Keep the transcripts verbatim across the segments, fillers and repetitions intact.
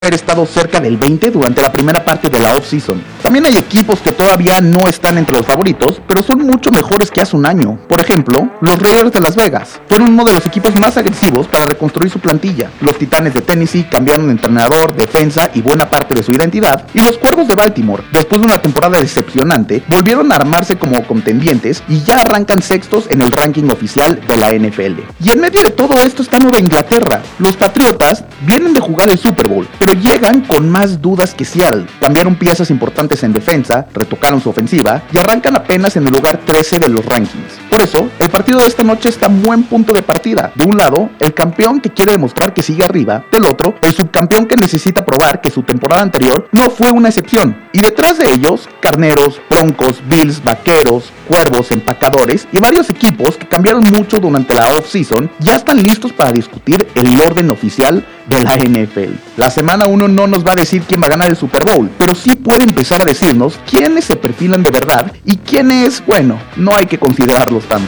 haber estado cerca del veinte durante la primera parte de la off-season. También hay equipos que todavía no están entre los favoritos, pero son mucho mejores que hace un año. Por ejemplo, los Raiders de Las Vegas fueron uno de los equipos más agresivos para reconstruir su plantilla. Los Titanes de Tennessee cambiaron de entrenador, defensa y buena parte de su identidad. Y los Cuervos de Baltimore, después de una temporada decepcionante, volvieron a armarse como contendientes y ya arrancan sextos en el ranking oficial de la N F L. Y en medio de todo esto está Nueva Inglaterra. Los Patriotas vienen de jugar el Super Bowl, pero llegan con más dudas que Seattle. Cambiaron piezas importantes en defensa, retocaron su ofensiva y arrancan apenas en el lugar trece de los rankings. Por eso, el partido de esta noche está en buen punto de partida. De un lado, el campeón que quiere demostrar que sigue arriba. Del otro, el subcampeón que necesita probar que su temporada anterior no fue una excepción. Y detrás de ellos, Carneros, Broncos, Bills, Vaqueros, Cuervos, Empacadores y varios equipos que cambiaron mucho durante la off-season ya están listos para discutir el orden oficial de la N F L. La semana uno no nos va a decir quién va a ganar el Super Bowl, pero sí puede empezar a decirnos quiénes se perfilan de verdad y quiénes, bueno, no hay que considerarlos tanto.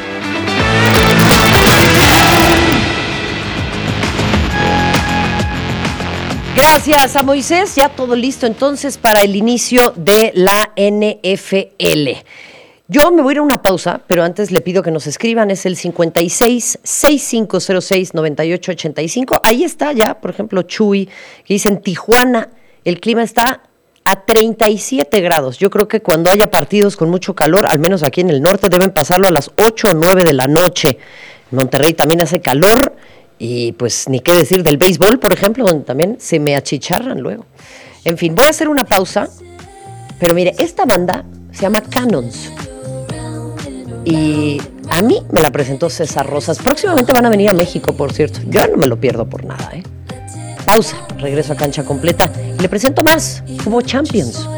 Gracias a Moisés, ya todo listo entonces para el inicio de la N F L. Yo me voy a ir a una pausa, pero antes le pido que nos escriban, es el cincuenta y seis, sesenta y cinco cero seis, noventa y ocho ochenta y cinco. Ahí está ya, por ejemplo, Chuy, que dice en Tijuana, el clima está a treinta y siete grados. Yo creo que cuando haya partidos con mucho calor, al menos aquí en el norte, deben pasarlo a las ocho o nueve de la noche. En Monterrey también hace calor y pues ni qué decir del béisbol, por ejemplo, donde también se me achicharran luego. En fin, voy a hacer una pausa, pero mire, esta banda se llama Cannons. Y a mí me la presentó César Rosas. Próximamente van a venir a México, por cierto. Yo no me lo pierdo por nada, ¿eh? Pausa, regreso a Cancha Completa y le presento más. Hubo Champions.